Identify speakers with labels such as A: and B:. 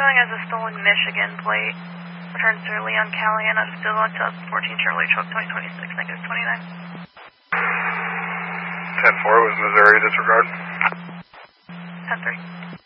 A: showing as a stolen Michigan plate. Returns to Leon Callahan out of Stillwater to 14 Charlie Truck 2026, negative 29.
B: 10-4 was Missouri, disregard.
A: 10-3.